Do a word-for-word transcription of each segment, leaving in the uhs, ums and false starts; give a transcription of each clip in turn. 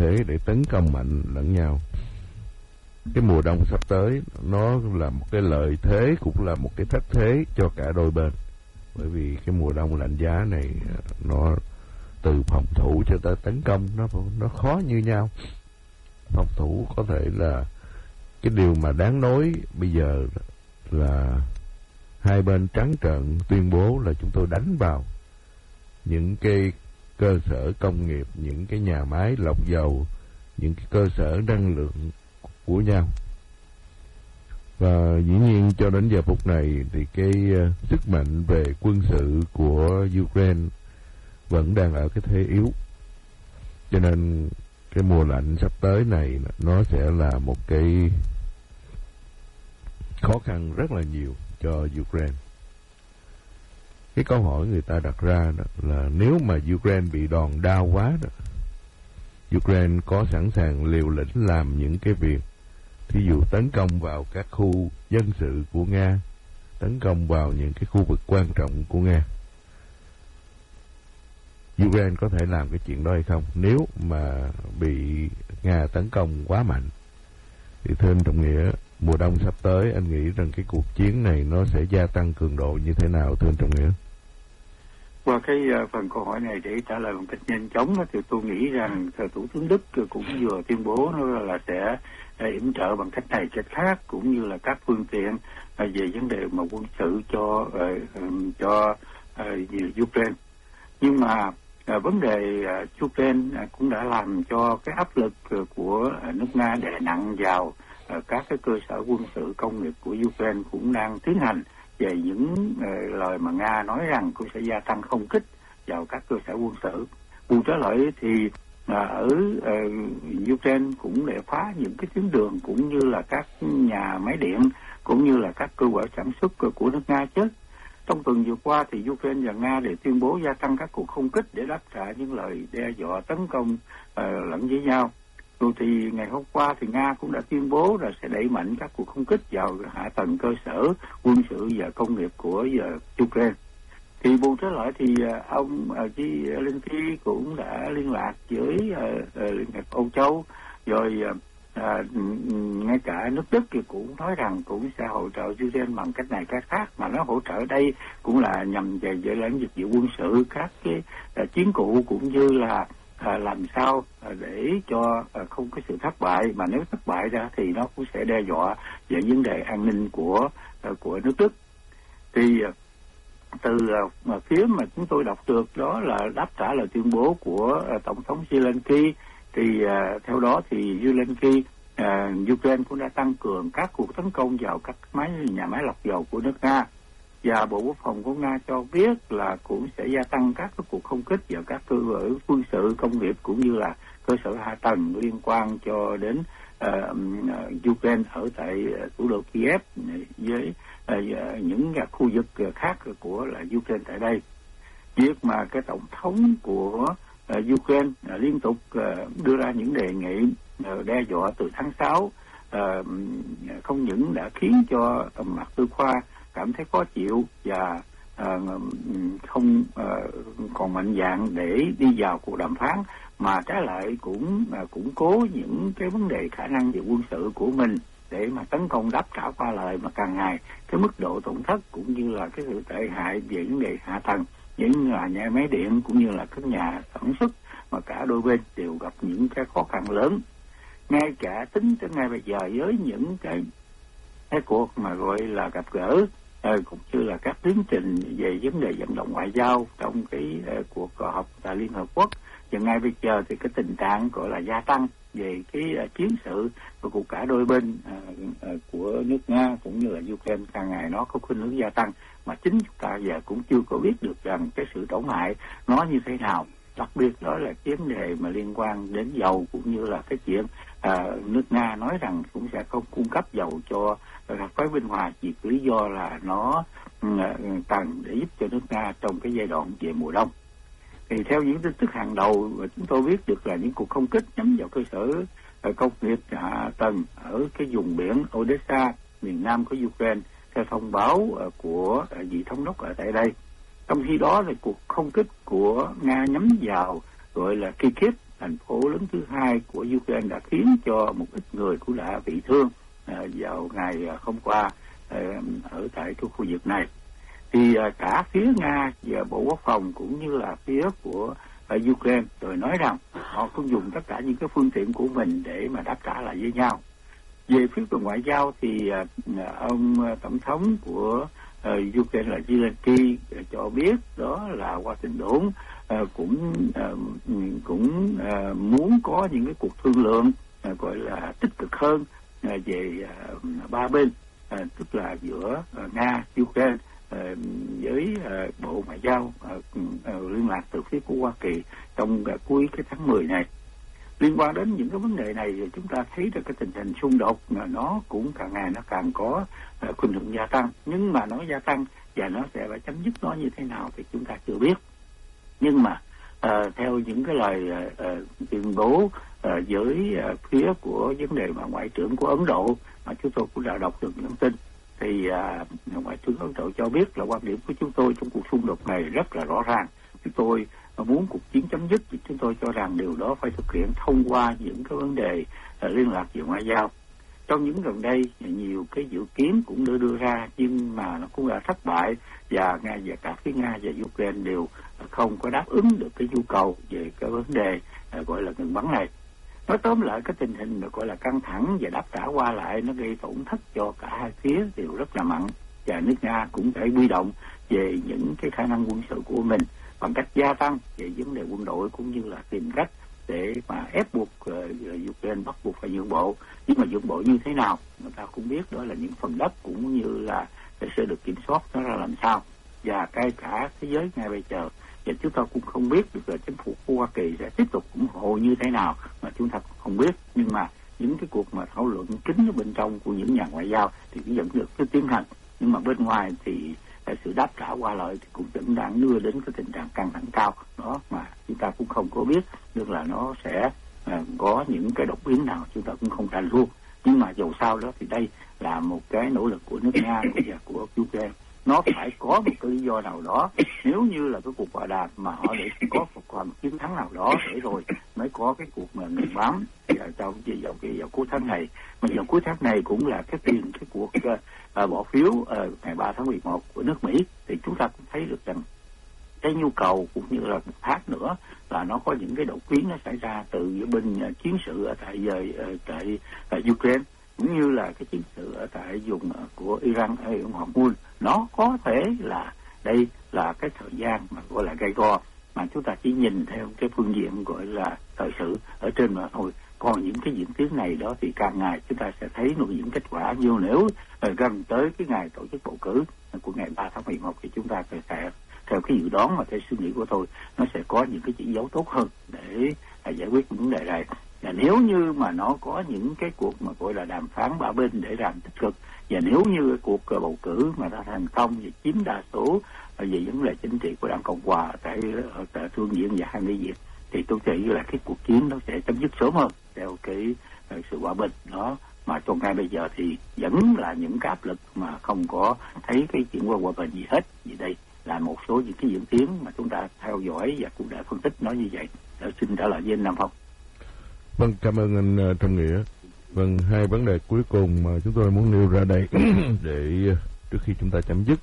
thế để tấn công mạnh lẫn nhau. Cái mùa đông sắp tới nó là một cái lợi thế cũng là một cái thách thế cho cả đôi bên, bởi vì cái mùa đông lạnh giá này nó từ phòng thủ cho tới tấn công nó nó khó như nhau. Phòng thủ có thể là cái điều mà đáng nói bây giờ là hai bên trắng trợn tuyên bố là chúng tôi đánh vào những cái cơ sở công nghiệp, những cái nhà máy lọc dầu, những cái cơ sở năng lượng của nhau. Và dĩ nhiên cho đến giờ phút này thì cái uh, sức mạnh về quân sự của Ukraine vẫn đang ở cái thế yếu. Cho nên cái mùa lạnh sắp tới này nó sẽ là một cái khó khăn rất là nhiều cho Ukraine. Cái câu hỏi người ta đặt ra đó là nếu mà Ukraine bị đòn đau quá đó, Ukraine có sẵn sàng liều lĩnh làm những cái việc thí dụ tấn công vào các khu dân sự của Nga, tấn công vào những cái khu vực quan trọng của Nga. Ukraine có thể làm cái chuyện đó hay không nếu mà bị Nga tấn công quá mạnh? Thì thưa anh Trọng Nghĩa, mùa đông sắp tới anh nghĩ rằng cái cuộc chiến này nó sẽ gia tăng cường độ như thế nào thưa anh Trọng Nghĩa? Qua cái uh, phần câu hỏi này để trả lời một cách nhanh chóng thì tôi nghĩ rằng Thủ tướng Đức cũng vừa tuyên bố là sẽ yểm trợ bằng cách này cách khác, cũng như là các phương tiện uh, về vấn đề mà quân sự cho uh, um, cho uh, Ukraine. Nhưng mà uh, vấn đề uh, Ukraine uh, cũng đã làm cho cái áp lực uh, của uh, nước Nga đè nặng vào uh, các cái cơ sở quân sự công nghiệp của Ukraine cũng đang tiến hành về những uh, lời mà Nga nói rằng cũng sẽ gia tăng không kích vào các cơ sở quân sự. Bù trở lại thì uh, ở uh, Ukraine cũng để phá những cái tuyến đường cũng như là các nhà máy điện cũng như là các cơ sở sản xuất của nước Nga chứ. Trong tuần vừa qua thì Ukraine và Nga đều tuyên bố gia tăng các cuộc không kích để đáp trả những lời đe dọa tấn công uh, lẫn với nhau. Rồi thì ngày hôm qua thì Nga cũng đã tuyên bố là sẽ đẩy mạnh các cuộc không kích vào hạ tầng cơ sở quân sự và công nghiệp của uh, Ukraine. Thì bù trở lại thì uh, ông uh, Zelensky cũng đã liên lạc với uh, uh, Liên hiệp Âu Châu, rồi uh, uh, ngay cả nước Đức thì cũng nói rằng cũng sẽ hỗ trợ Ukraine bằng cách này cách khác, mà nó hỗ trợ đây cũng là nhằm về về lĩnh vực vụ quân sự, các cái uh, chiến cụ cũng như là À, làm sao à, để cho à, không có sự thất bại, mà nếu thất bại ra thì nó cũng sẽ đe dọa về vấn đề an ninh của à, của nước Đức. Thì à, từ à, phía mà chúng tôi đọc được đó là đáp trả lời tuyên bố của à, Tổng thống Zelensky, thì à, theo đó thì Zelensky à, Ukraine cũng đã tăng cường các cuộc tấn công vào các máy nhà máy lọc dầu của nước Nga. Và Bộ Quốc phòng của Nga cho biết là cũng sẽ gia tăng các cái cuộc không kích vào các cơ sở quân sự công nghiệp cũng như là cơ sở hạ tầng liên quan cho đến uh, Ukraine ở tại thủ đô Kiev với uh, những uh, khu vực khác của là Ukraine tại đây. Việc mà cái tổng thống của uh, Ukraine uh, liên tục uh, đưa ra những đề nghị uh, đe dọa từ tháng sáu uh, không những đã khiến cho uh, Mạc Tư Khoa cảm thấy khó chịu và uh, không uh, còn mạnh dạn để đi vào cuộc đàm phán, mà trái lại cũng uh, củng cố những cái vấn đề khả năng về quân sự của mình để mà tấn công đáp trả qua lời, mà càng ngày cái mức độ tổn thất cũng như là cái sự tệ hại về vấn đề hạ tầng, những là nhà máy điện cũng như là các nhà sản xuất mà cả đôi bên đều gặp những cái khó khăn lớn. Ngay cả tính tới ngay bây giờ với những cái cái cuộc mà gọi là gặp gỡ uh, cũng như là các tiến trình về vấn đề vận động ngoại giao trong cái uh, cuộc họp tại Liên Hợp Quốc, và ngay bây giờ thì cái tình trạng gọi là gia tăng về cái uh, chiến sự của cả đôi bên uh, uh, của nước Nga cũng như là Ukraine càng ngày nó có khuynh hướng gia tăng, mà chính chúng ta giờ cũng chưa có biết được rằng cái sự tổn hại nó như thế nào. Đặc biệt đó là vấn đề mà liên quan đến dầu cũng như là cái chuyện à, nước Nga nói rằng cũng sẽ không cung cấp dầu cho hạt phái Bình Hòa chỉ lý do là nó cần để giúp cho nước Nga trong cái giai đoạn về mùa đông. Thì theo những tin tức hàng đầu mà chúng tôi biết được là những cuộc không kích nhắm vào cơ sở công nghiệp hạ tầng ở cái vùng biển Odessa miền nam của Ukraine theo thông báo của vị thống đốc ở tại đây. Trong khi đó là cuộc không kích của Nga nhắm vào gọi là Kyiv thành phố lớn thứ hai của Ukraine đã khiến cho một ít người cũng đã bị thương à, vào ngày hôm qua à, ở tại cái khu vực này. Thì à, cả phía Nga và Bộ Quốc phòng cũng như là phía của à, Ukraine rồi nói rằng họ không dùng tất cả những cái phương tiện của mình để mà đáp trả lại với nhau. Về phía của ngoại giao thì à, ông tổng thống của à, Ukraine là Zelensky cho biết đó là Washington à, cũng à, cũng à, muốn có những cái cuộc thương lượng à, gọi là tích cực hơn à, về à, ba bên, à, tức là giữa à, Nga, Ukraine à, với à, Bộ Ngoại giao à, à, liên lạc từ phía của Hoa Kỳ trong à, cuối cái tháng mười này. Liên quan đến những cái vấn đề này thì chúng ta thấy được cái tình hình xung đột mà nó cũng càng ngày nó càng có uh, khuynh hướng gia tăng, nhưng mà nó gia tăng và nó sẽ phải chấm dứt nó như thế nào thì chúng ta chưa biết. Nhưng mà uh, theo những cái lời uh, uh, tuyên bố uh, với uh, phía của vấn đề mà ngoại trưởng của Ấn Độ mà chúng tôi cũng đã đọc được thông tin thì uh, ngoại trưởng Ấn Độ cho biết là quan điểm của chúng tôi trong cuộc xung đột này rất là rõ ràng. Chúng tôi muốn cuộc chiến chấm dứt thì chúng tôi cho rằng điều đó phải thực hiện thông qua những cái vấn đề uh, liên lạc về ngoại giao. Trong những gần đây nhiều cái dự kiến cũng được đưa ra nhưng mà nó cũng đã thất bại, và Nga và cả phía Nga và Ukraine đều không có đáp ứng được cái nhu cầu về cái vấn đề uh, gọi là ngừng bắn này. Nói tóm lại, cái tình hình gọi là căng thẳng và đáp trả qua lại nó gây tổn thất cho cả hai phía đều rất là mạnh, và nước Nga cũng phải huy động về những cái khả năng quân sự của mình bằng cách gia tăng về vấn đề quân đội cũng như là tìm cách để mà ép buộc uh, Ukraine bắt buộc phải nhượng bộ. Nhưng mà nhượng bộ như thế nào người ta cũng biết, đó là những phần đất cũng như là sẽ được kiểm soát nó ra làm sao, và cái cả thế giới ngay bây giờ và chúng ta cũng không biết được là chính phủ của Hoa Kỳ sẽ tiếp tục ủng hộ như thế nào mà chúng ta cũng không biết. Nhưng mà những cái cuộc mà thảo luận kín ở bên trong của những nhà ngoại giao thì cũng vẫn được cái tiến hành, nhưng mà bên ngoài thì sự đáp trả qua lại thì cũng vẫn đang đưa đến cái tình trạng căng thẳng cao đó mà chúng ta cũng không có biết được là nó sẽ à, có những cái đột biến nào, chúng ta cũng không rành luôn. Nhưng mà dù sao đó thì đây là một cái nỗ lực của nước Nga và của Ukraine. Nó phải có một cái lý do nào đó, nếu như là cái cuộc hòa đàm mà họ để có một hoàn chiến thắng nào đó để rồi mới có cái cuộc mà ngừng bắn trong vào cái vào cuối tháng này. Mà vào cuối tháng này cũng là cái tiền cái cuộc uh, uh, bỏ phiếu uh, ngày ba tháng mười một của nước Mỹ, thì chúng ta cũng thấy được rằng cái nhu cầu cũng như là một tháng nữa là nó có những cái đột biến nó xảy ra từ bên uh, chiến sự ở tại uh, tại uh, Ukraine cũng như là cái chiến sự ở tại vùng uh, của Iran ở Hormuz. Nó có thể là đây là cái thời gian mà gọi là gay go mà chúng ta chỉ nhìn theo cái phương diện gọi là thời sự ở trên mà thôi. Còn những cái diễn tiến này đó thì càng ngày chúng ta sẽ thấy được những kết quả. Như nếu uh, gần tới cái ngày tổ chức bầu cử của ngày ba tháng mười một thì chúng ta sẽ, sẽ theo cái dự đoán mà theo suy nghĩ của tôi nó sẽ có những cái chỉ dấu tốt hơn để uh, giải quyết vấn đề này. Và nếu như mà nó có những cái cuộc mà gọi là đàm phán ba bên để làm tích cực, và nếu như cái cuộc uh, bầu cử mà đã thành công và chiếm đa số uh, về vấn đề chính trị của Đảng Cộng Hòa tại, uh, tại Thượng viện và hai nghị viện, thì tôi nghĩ là cái cuộc chiến nó sẽ chấm dứt sớm hơn theo cái uh, sự hòa bình đó. Mà trong ngay bây giờ thì vẫn là những cái áp lực mà không có thấy cái chuyện qua hòa bình gì hết. Vì đây là một số những cái diễn tiến mà chúng ta theo dõi và cũng đã phân tích nó như vậy. Để xin trả lời với anh Nam Phong. Vâng, cảm ơn anh uh, Trọng Nghĩa. Vâng, hai vấn đề cuối cùng mà chúng tôi muốn nêu ra đây để uh, trước khi chúng ta chấm dứt.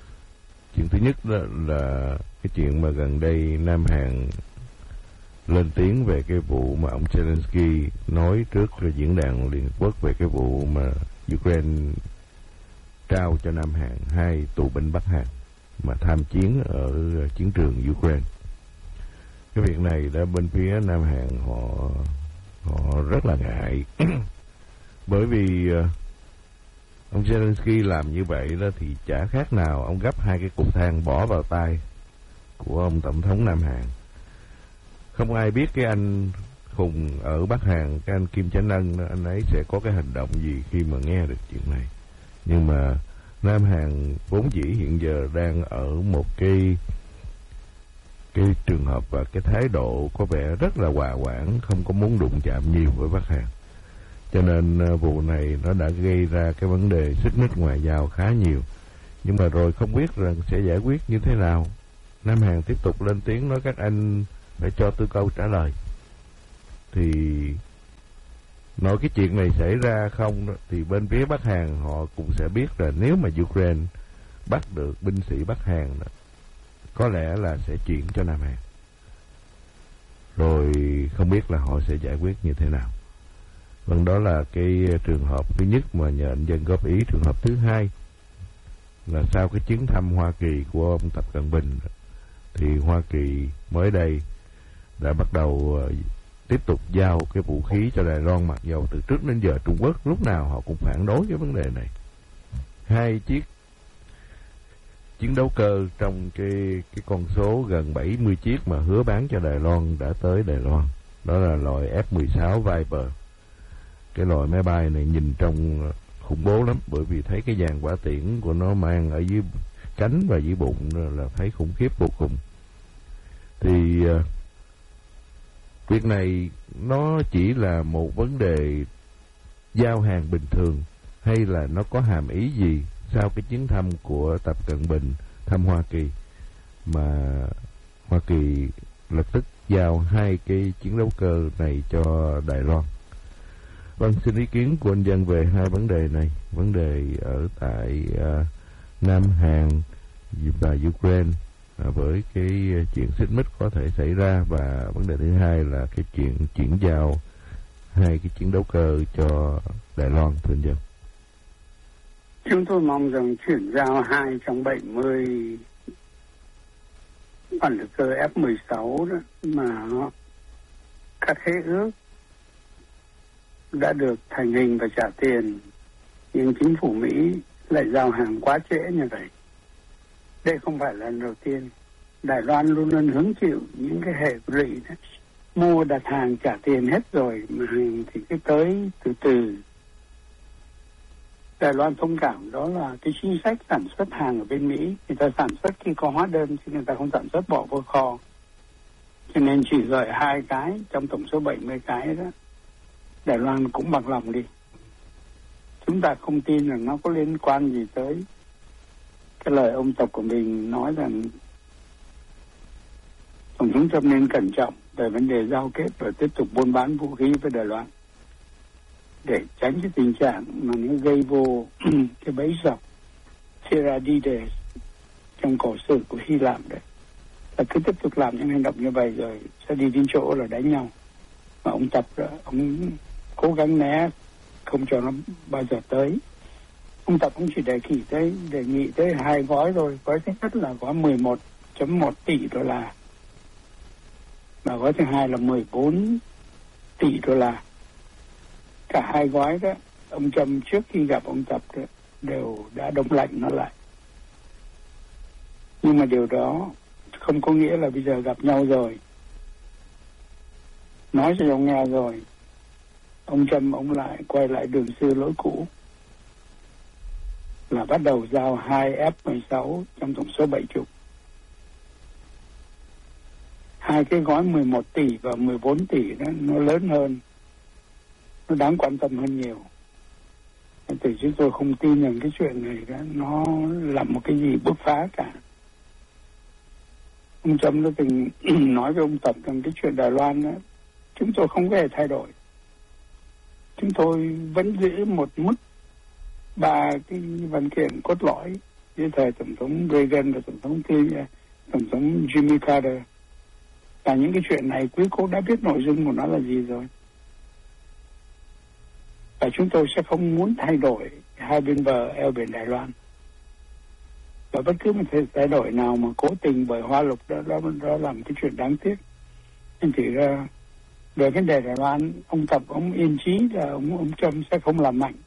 Chuyện thứ nhất là, là cái chuyện mà gần đây Nam Hàn lên tiếng về cái vụ mà ông Zelensky nói trước diễn đàn Liên Hợp Quốc về cái vụ mà Ukraine trao cho Nam Hàn hai tù binh Bắc Hàn mà tham chiến ở chiến trường Ukraine. Cái việc này đã bên phía Nam Hàn họ họ rất là ngại bởi vì uh, ông Zelensky làm như vậy đó thì chả khác nào ông gấp hai cái cục than bỏ vào tay của ông tổng thống Nam Hàn. Không ai biết cái anh khùng ở Bắc Hàn, cái anh Kim Chánh Ân, anh ấy sẽ có cái hành động gì khi mà nghe được chuyện này. Nhưng mà Nam Hàn vốn dĩ hiện giờ đang ở một cái cái trường hợp và cái thái độ có vẻ rất là hòa quản, không có muốn đụng chạm nhiều với Bắc Hàn. Cho nên uh, vụ này nó đã gây ra cái vấn đề xích mích ngoại giao khá nhiều. Nhưng mà rồi không biết rằng sẽ giải quyết như thế nào. Nam Hàn tiếp tục lên tiếng nói các anh phải cho tôi câu trả lời. thì nói cái chuyện này xảy ra không đó, thì bên phía Bắc Hàn họ cũng sẽ biết là nếu mà Ukraine bắt được binh sĩ Bắc Hàn đó, có lẽ là sẽ chuyển cho Nam Hàn. Rồi không biết là họ sẽ giải quyết như thế nào. Vâng, đó là cái trường hợp thứ nhất mà nhờ anh Dân góp ý. Trường hợp thứ hai là sau cái chuyến thăm Hoa Kỳ của ông Tập Cận Bình thì Hoa Kỳ mới đây đã bắt đầu uh, tiếp tục giao cái vũ khí cho Đài Loan, mặc dầu từ trước đến giờ Trung Quốc lúc nào họ cũng phản đối cái vấn đề này. Hai chiếc chiến đấu cơ trong cái cái con số gần bảy mươi chiếc mà hứa bán cho Đài Loan đã tới Đài Loan. Đó là loại F mười sáu Viper. Cái loại máy bay này nhìn trông khủng bố lắm, bởi vì thấy cái dàn hỏa tiễn của nó mang ở dưới cánh và dưới bụng là thấy khủng khiếp vô cùng. Thì uh, việc này nó chỉ là một vấn đề giao hàng bình thường, hay là nó có hàm ý gì sau cái chuyến thăm của Tập Cận Bình thăm Hoa Kỳ mà Hoa Kỳ lập tức giao hai cái chiến đấu cơ này cho Đài Loan? Vâng, xin ý kiến của anh Dân về hai vấn đề này. Vấn đề ở tại uh, Nam Hàn và Ukraine uh, với cái chuyện xích mích có thể xảy ra, và vấn đề thứ hai là cái chuyện chuyển giao hai cái chiến đấu cơ cho Đài Loan, thưa anh Dân. Chúng tôi mong rằng chuyển giao hai trong bảy mươi phản lực cơ F mười sáu đó mà các khế ước đã được thành hình và trả tiền, nhưng chính phủ Mỹ lại giao hàng quá trễ như vậy. Đây không phải là lần đầu tiên. Đài Loan luôn luôn hứng chịu những cái hệ lụy đó. Mua đặt hàng trả tiền hết rồi mà hàng thì cứ tới từ từ. Đài Loan thông cảm đó là cái chính sách sản xuất hàng ở bên Mỹ. Người ta sản xuất khi có hóa đơn chứ người ta không sản xuất bỏ vô kho. Cho nên chỉ gửi hai cái trong tổng số bảy mươi cái đó, Đài Loan cũng bằng lòng đi. Chúng ta không tin là nó có liên quan gì tới cái lời ông Tập của mình nói rằng Tổng thống Trump nên cẩn trọng về vấn đề giao kết và tiếp tục buôn bán vũ khí với Đài Loan, để tránh cái tình trạng mà nó gây vô cái bẫy dập Theradides trong cổ sử của Hy Lạp đấy. Là cứ tiếp tục làm những hành động như vậy rồi sẽ đi đến chỗ là đánh nhau. Mà ông Tập đó, ông cố gắng né không cho nó bao giờ tới. Ông Tập cũng chỉ đề nghị tới đề nghị tới hai gói thôi. Gói thứ nhất là gói mười một phẩy một tỷ đô la, và gói thứ hai là mười bốn tỷ đô la. Cả hai gói đó, ông Trump trước khi gặp ông Tập đó, đều đã đông lạnh nó lại. Nhưng mà điều đó không có nghĩa là bây giờ gặp nhau rồi, nói cho ông nghe rồi, ông Trump ông lại quay lại đường xưa lối cũ, là bắt đầu giao hai F mười sáu trong tổng số bảy mươi. Hai cái gói mười một tỷ và mười bốn tỷ đó nó lớn hơn, nó đáng quan tâm hơn nhiều. Thì chúng tôi không tin rằng cái chuyện này đó nó là một cái gì bứt phá cả. Ông Trump đã từng nói với ông Tập rằng cái chuyện Đài Loan đó, chúng tôi không có thể thay đổi. Chúng tôi vẫn giữ một mức ba cái văn kiện cốt lõi dưới thời Tổng thống Reagan và Tổng thống Tổng thống Jimmy Carter. Và những cái chuyện này quý cô đã biết nội dung của nó là gì rồi. Và chúng tôi sẽ không muốn thay đổi hai bên bờ eo biển Đài Loan. Và bất cứ một thay đổi nào mà cố tình bởi hoa lục đó, đó, đó là một cái chuyện đáng tiếc. Nên thì ra về vấn đề Đài Loan, ông Tập ông yên chí là ông, ông Trump sẽ không làm mạnh.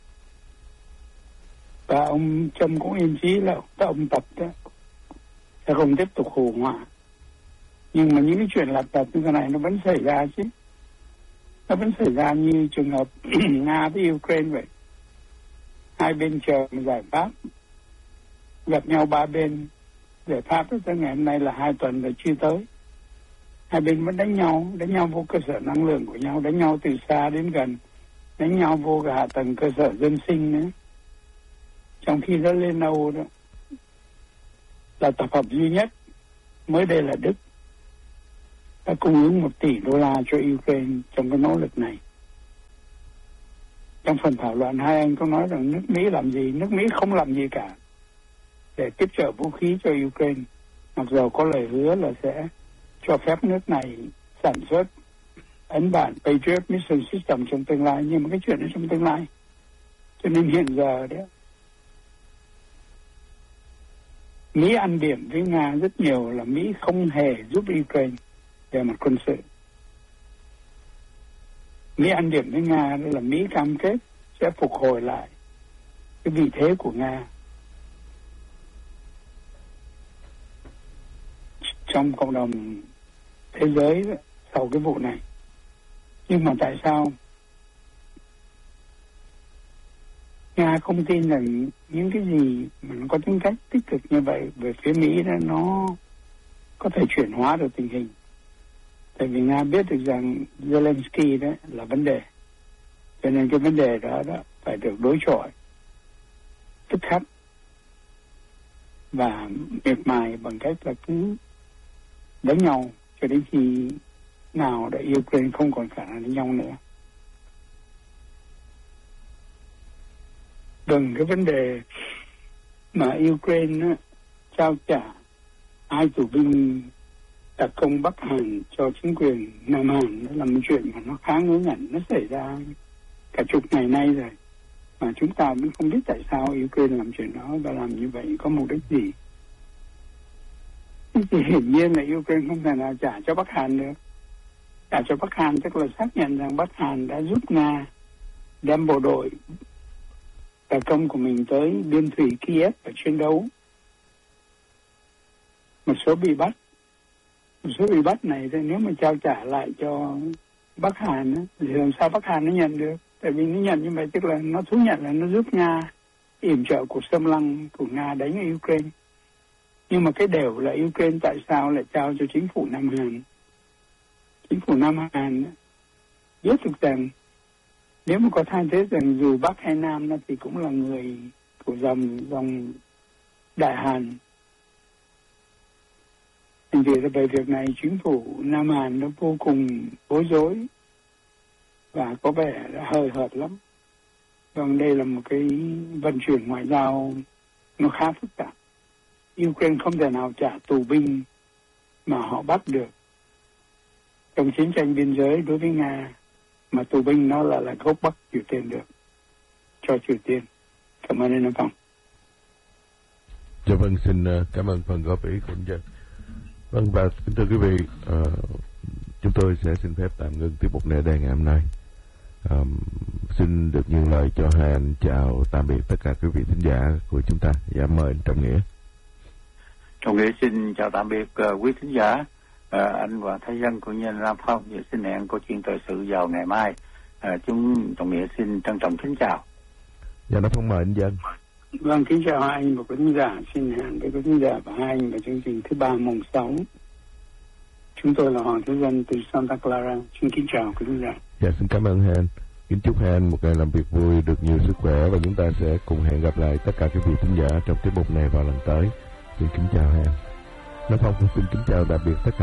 Và ông Trump cũng yên chí là ông Tập đó sẽ không tiếp tục hù họa. Nhưng mà những cái chuyện lặt vặt như thế này nó vẫn xảy ra chứ. Nó vẫn xảy ra như trường hợp Nga với Ukraine vậy. Hai bên chờ một giải pháp, gặp nhau ba bên. Giải pháp tới ngày hôm nay là hai tuần rồi chưa tới. Hai bên vẫn đánh nhau, đánh nhau vô cơ sở năng lượng của nhau, đánh nhau từ xa đến gần, đánh nhau vô cả hạ tầng cơ sở dân sinh nữa. Trong khi đó lên Âu đó là tập hợp duy nhất, mới đây là Đức. đã cung ứng một tỷ đô la cho Ukraine trong cái nỗ lực này. Trong phần thảo luận, hai anh có nói rằng nước Mỹ làm gì? Nước Mỹ không làm gì cả để tiếp trợ vũ khí cho Ukraine, mặc dù có lời hứa là sẽ cho phép nước này sản xuất ấn bản Patriot Missile System trong tương lai, nhưng mà cái chuyện đó trong tương lai. Cho nên hiện giờ đó, Mỹ ăn điểm với Nga rất nhiều là Mỹ không hề giúp Ukraine về mặt quân sự. Mỹ ăn điểm với Nga đó là Mỹ cam kết sẽ phục hồi lại cái vị thế của Nga trong cộng đồng thế giới đó, sau cái vụ này. Nhưng mà tại sao Nga không tin rằng những cái gì mà nó có tính cách tích cực như vậy về phía Mỹ đó nó có thể chuyển hóa được tình hình? Tại vì Nga biết được rằng Zelensky đó là vấn đề, cho nên cái vấn đề đó, đó phải được đối chọi tức khắc và miệt mài bằng cách là cứ đánh nhau cho đến khi nào để Ukraine không còn khả năng đánh nhau nữa. Đừng cái vấn đề mà Ukraine á, trao trả hai tù binh đặc công Bắc Hàn cho chính quyền Nam Hàn, đó là một chuyện mà nó khá ngớ ngẩn, nó xảy ra cả chục ngày nay rồi mà chúng ta cũng không biết tại sao Ukraine làm chuyện đó và làm như vậy có mục đích gì. Thì hiển nhiên là Ukraine không thể nào trả cho Bắc Hàn được. Trả cho Bắc Hàn tức là xác nhận rằng Bắc Hàn đã giúp Nga đem bộ đội đặc công của mình tới biên thủy Kiev và chiến đấu. Một số bị bắt, một số bị bắt này thì nếu mà trao trả lại cho Bắc Hàn thì làm sao Bắc Hàn nó nhận được? Tại vì nó nhận như vậy tức là nó thú nhận là nó giúp Nga yểm trợ cuộc xâm lăng của Nga đánh ở Ukraine. Nhưng mà cái đều là Ukraine tại sao lại trao cho chính phủ Nam Hàn? Chính phủ Nam Hàn biết được rằng nếu mà có thay thế rằng dù Bắc hay Nam thì cũng là người của dòng dòng Đại Hàn. Thành vì về việc này chính phủ Nam Hàn nó vô cùng bối rối và có vẻ đã hời hợt lắm. Vâng, đây là một cái vận chuyển ngoại giao nó khá phức tạp. Ukraine không thể nào trả tù binh mà họ bắt được trong chiến tranh biên giới đối với Nga, mà tù binh nó là là gốc Bắc Triều Tiên được cho Triều Tiên. Cảm ơn anh Nam Phong. Dạ vâng, xin cảm ơn phần góp ý của anh Dân. Vâng, và kính thưa quý vị, uh, chúng tôi sẽ xin phép tạm ngưng tiết mục này đây ngày hôm nay. Um, xin được nhường lời cho hai anh chào tạm biệt tất cả quý vị thính giả của chúng ta. Dạ, mời anh Trọng Nghĩa. Trọng Nghĩa xin chào tạm biệt uh, quý thính giả. Uh, anh và Thái Dân của nhân Lam Phong và xin hẹn câu chuyện thời sự vào ngày mai. Uh, chúng Trọng Nghĩa xin trân trọng kính chào. Dạ, Lam Phong mời anh Dân. Vâng, kính chào hai anh và quý thính giả. Xin hẹn với quý thính giả và hai anh vào chương trình thứ ba mùng sáu. Chúng tôi là Hoàng Thế Dân từ Santa Clara. Xin kính chào quý thính giả. Dạ, xin cảm ơn hai anh. Kính chúc hai anh một ngày làm việc vui, được nhiều sức khỏe, và chúng ta sẽ cùng hẹn gặp lại tất cả quý vị thính giả trong tiết mục này vào lần tới. Xin kính chào hai anh. Lam Phong xin kính chào tạm biệt tất cả.